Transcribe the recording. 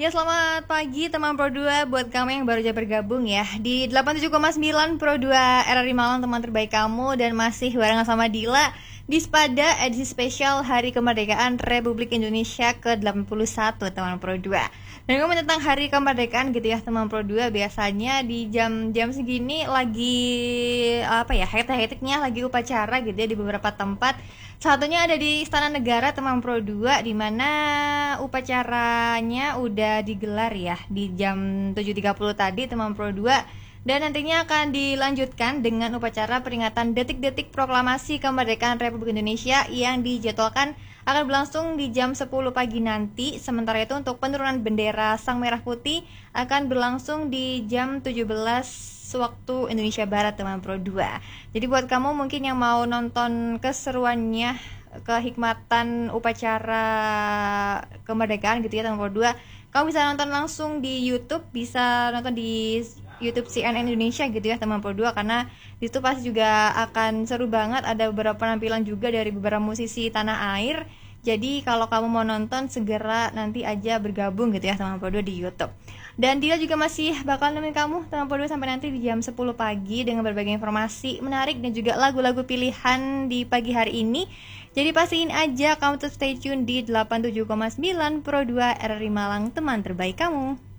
Ya, selamat pagi teman Pro 2 buat kamu yang baru aja bergabung ya di 87,9 Pro 2 RRI Malang, teman terbaik kamu, dan masih barengan sama Dila di Spada edisi spesial Hari Kemerdekaan Republik Indonesia ke-81 teman Pro 2. Dan ngomong tentang Hari Kemerdekaan gitu ya teman Pro 2, biasanya di jam-jam segini lagi hektik-hektiknya lagi upacara gitu ya di beberapa tempat. Satunya ada di Istana Negara teman Pro 2, di mana upacaranya udah digelar ya di jam 7.30 tadi teman Pro 2, dan nantinya akan dilanjutkan dengan upacara peringatan detik-detik proklamasi kemerdekaan Republik Indonesia yang dijadwalkan akan berlangsung di jam 10 pagi nanti. Sementara itu untuk penurunan bendera Sang Merah Putih akan berlangsung di jam 17 waktu Indonesia Barat teman Pro 2. Jadi buat kamu mungkin yang mau nonton keseruannya, kehikmatan upacara kemerdekaan gitu ya teman Pro 2, kamu bisa nonton langsung di YouTube, bisa nonton di YouTube CNN Indonesia gitu ya teman Pro 2, karena itu pasti juga akan seru banget. Ada beberapa penampilan juga dari beberapa musisi tanah air. Jadi kalau kamu mau nonton, segera nanti aja bergabung gitu ya teman Pro 2 di YouTube. Dan dia juga masih bakal nemenin kamu teman Pro 2 sampai nanti di jam 10 pagi dengan berbagai informasi menarik dan juga lagu-lagu pilihan di pagi hari ini. Jadi pastiin aja kamu tetap stay tune di 87,9 Pro 2 RRI Malang, teman terbaik kamu.